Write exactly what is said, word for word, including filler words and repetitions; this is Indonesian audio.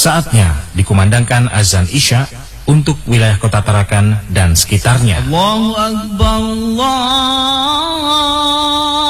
Saatnya dikumandangkan azan Isya untuk wilayah Kota Tarakan dan sekitarnya. Allahu Akbar, Allah